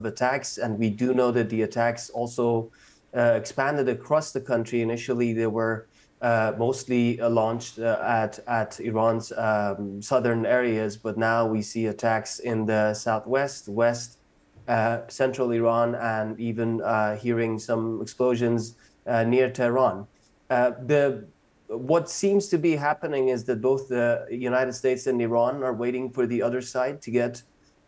attacks, and we do know that the attacks also expanded across the country. Initially, they were mostly launched at Iran's southern areas, but now we see attacks in the southwest, west, central Iran, and even hearing some explosions near Tehran. What seems to be happening is that both the United States and Iran are waiting for the other side to get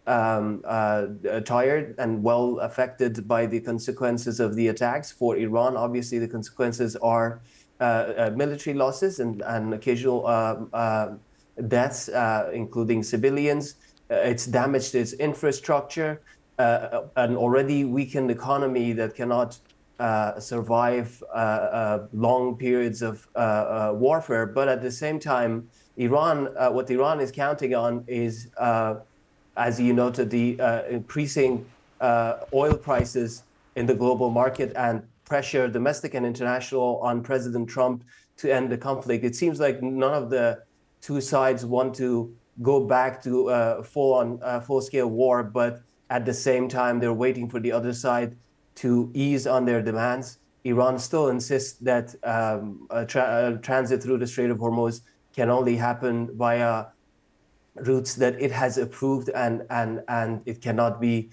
tired and well affected by the consequences of the attacks. For Iran, obviously, the consequences are military losses and occasional deaths, including civilians. It's damaged its infrastructure, an already weakened economy that cannot survive long periods of warfare. But at the same time, what Iran is counting on is, as you noted, the increasing oil prices in the global market and pressure, domestic and international, on President Trump to end the conflict. It seems like none of the two sides want to go back to full-scale war, but at the same time, they're waiting for the other side to ease on their demands. Iran still insists that transit through the Strait of Hormuz can only happen via routes that it has approved, and it cannot be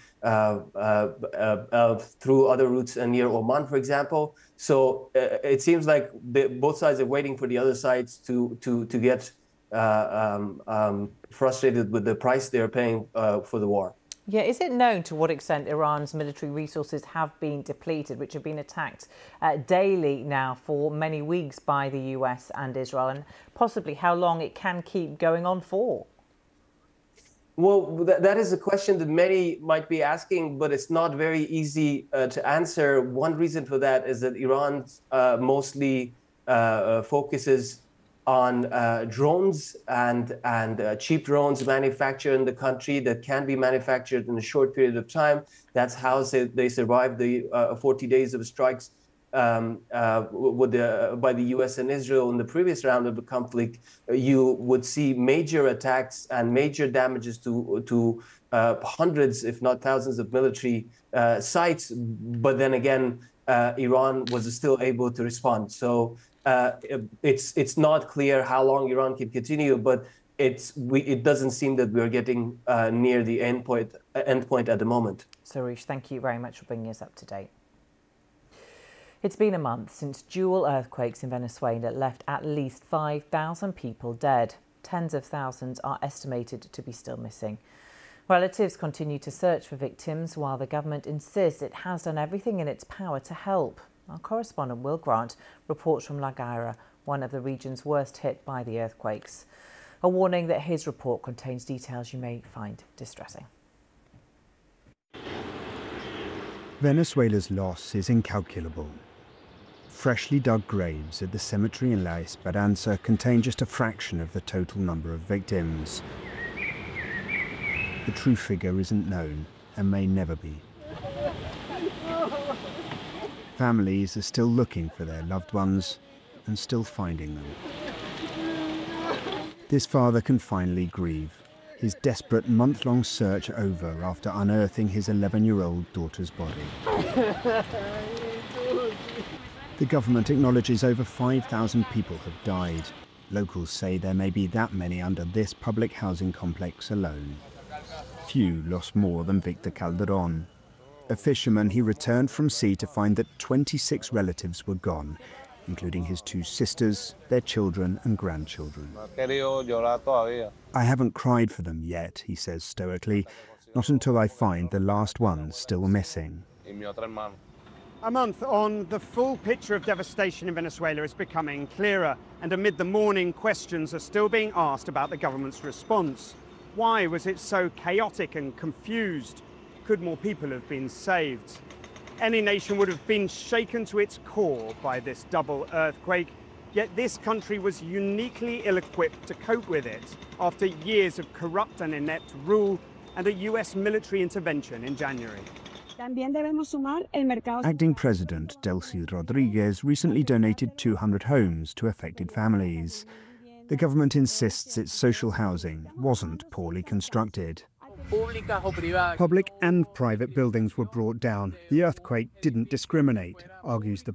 through other routes near Oman, for example. So it seems like both sides are waiting for the other sides to get frustrated with the price they're paying for the war. Yeah, is it known to what extent Iran's military resources have been depleted, which have been attacked daily now for many weeks by the US and Israel, and possibly how long it can keep going on for? Well, that is a question that many might be asking, but it's not very easy to answer. One reason for that is that Iran mostly focuses on drones and cheap drones manufactured in the country that can be manufactured in a short period of time. That's how they survived the 40 days of strikes by the US and Israel in the previous round of the conflict. You would see major attacks and major damages to hundreds, if not thousands, of military sites. But then again, Iran was still able to respond. So it's not clear how long Iran can continue, but it doesn't seem that we're getting near the end point at the moment. Soroush, thank you very much for bringing us up to date. It's been a month since dual earthquakes in Venezuela left at least 5,000 people dead. Tens of thousands are estimated to be still missing. Relatives continue to search for victims while the government insists it has done everything in its power to help. Our correspondent Will Grant reports from La Guaira, one of the regions worst hit by the earthquakes. A warning that his report contains details you may find distressing. Venezuela's loss is incalculable. Freshly dug graves at the cemetery in La Esperanza contain just a fraction of the total number of victims. The true figure isn't known and may never be. Families are still looking for their loved ones and still finding them. This father can finally grieve, his desperate month-long search over after unearthing his 11-year-old daughter's body. The government acknowledges over 5,000 people have died. Locals say there may be that many under this public housing complex alone. Few lost more than Victor Calderon. A fisherman, he returned from sea to find that 26 relatives were gone, including his 2 sisters, their children and grandchildren. I haven't cried for them yet, he says stoically, not until I find the last ones still missing. A month on, the full picture of devastation in Venezuela is becoming clearer, and amid the mourning, questions are still being asked about the government's response. Why was it so chaotic and confused? Could more people have been saved? Any nation would have been shaken to its core by this double earthquake, yet this country was uniquely ill-equipped to cope with it after years of corrupt and inept rule and a US military intervention in January. Acting President Delcy Rodriguez recently donated 200 homes to affected families. The government insists its social housing wasn't poorly constructed. Public and private buildings were brought down. The earthquake didn't discriminate, argues the